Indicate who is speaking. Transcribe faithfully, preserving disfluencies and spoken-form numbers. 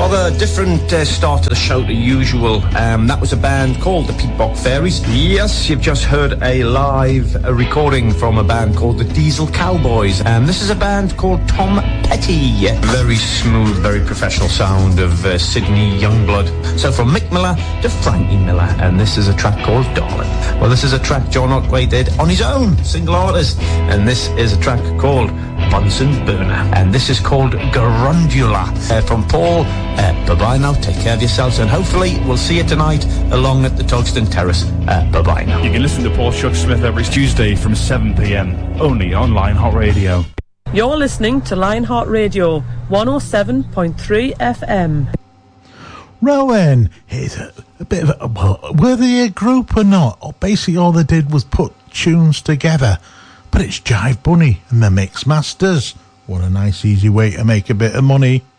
Speaker 1: Rather different uh, start to the show to usual. Um, that was a band called the Peatbog Fairies. Yes, you've just heard a live uh, recording from a band called the Diesel Cowboys. Um, this is a band called Tom Petty. Very smooth, very professional sound of uh, Sydney Youngblood. So from Mick Miller to Frankie Miller, and this is a track called Darling. Well, this is a track John Otway did on his own, single artist, and this is a track called Bunsen Burner, and this is called Garundula. Uh, from Paul, uh, bye-bye now, take care of yourselves, and hopefully we'll see you tonight along at the Togston Terrace. Uh, bye-bye now.
Speaker 2: You can listen to Paul Chuck Smith every Tuesday from seven p.m, only on Lionheart Radio.
Speaker 3: You're listening to Lionheart Radio, one oh seven point three F M.
Speaker 4: Rowan, here's a, a bit of a... Well, were they a group or not? Or basically all they did was put tunes together. But it's Jive Bunny and the Mix Masters. What a nice, easy way to make a bit of money.